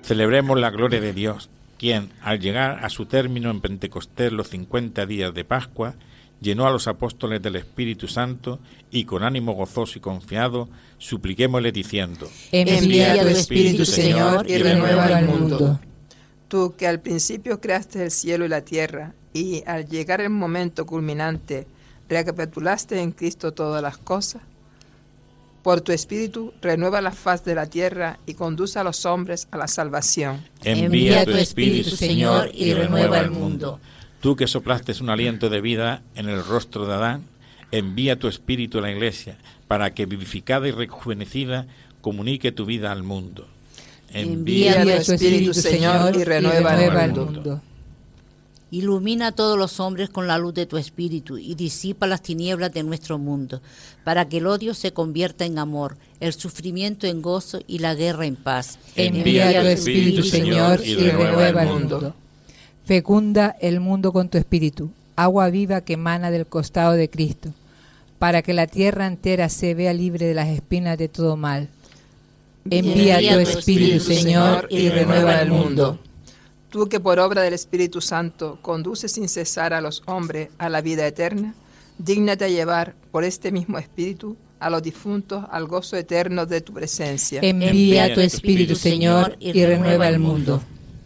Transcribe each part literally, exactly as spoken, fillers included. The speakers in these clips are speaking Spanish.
Celebremos la gloria de Dios, quien, al llegar a su término en Pentecostés los cincuenta días de Pascua, llenó a los apóstoles del Espíritu Santo y con ánimo gozoso y confiado supliquémosle diciendo: Envía tu Espíritu, Señor, y renueva el mundo. Tú que al principio creaste el cielo y la tierra, y al llegar el momento culminante recapitulaste en Cristo todas las cosas, por tu Espíritu renueva la faz de la tierra y conduce a los hombres a la salvación. Envía tu Espíritu, Señor, y renueva el mundo. Tú que soplaste un aliento de vida en el rostro de Adán, envía tu Espíritu a la Iglesia para que, vivificada y rejuvenecida, comunique tu vida al mundo. Envía tu Espíritu, Señor, y renueva, y renueva el mundo. mundo. Ilumina a todos los hombres con la luz de tu Espíritu y disipa las tinieblas de nuestro mundo, para que el odio se convierta en amor, el sufrimiento en gozo y la guerra en paz. Envía tu Espíritu, Señor, y renueva el mundo. Fecunda el mundo con tu Espíritu, agua viva que emana del costado de Cristo, para que la tierra entera se vea libre de las espinas de todo mal. Envía, Envía tu Espíritu, Señor, y renueva el mundo. Tú que por obra del Espíritu Santo conduces sin cesar a los hombres a la vida eterna, dígnate a llevar por este mismo Espíritu a los difuntos al gozo eterno de tu presencia. Envía tu Espíritu, Señor, y renueva el mundo.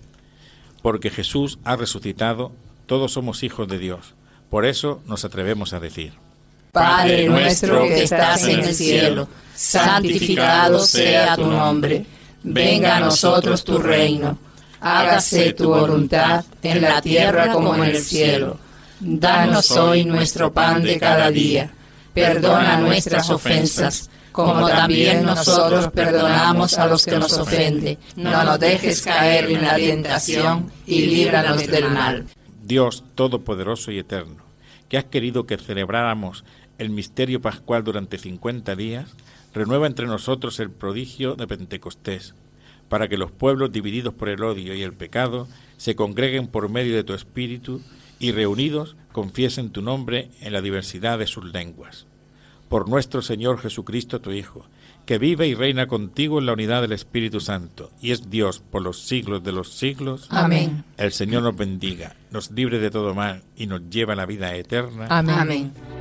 Porque Jesús ha resucitado, todos somos hijos de Dios. Por eso nos atrevemos a decir: Padre nuestro que estás en el cielo, santificado sea tu nombre. Venga a nosotros tu reino. Hágase tu voluntad en la tierra como en el cielo. Danos hoy nuestro pan de cada día. Perdona nuestras ofensas, como también nosotros perdonamos a los que nos ofenden. No nos dejes caer en la tentación y líbranos del mal. Dios Todopoderoso y Eterno, que has querido que celebráramos el misterio pascual durante cincuenta días, renueva entre nosotros el prodigio de Pentecostés, para que los pueblos divididos por el odio y el pecado se congreguen por medio de tu Espíritu y reunidos confiesen tu nombre en la diversidad de sus lenguas. Por nuestro Señor Jesucristo, tu Hijo, que vive y reina contigo en la unidad del Espíritu Santo, y es Dios por los siglos de los siglos. Amén. El Señor nos bendiga, nos libre de todo mal y nos lleva a la vida eterna. Amén. Amén.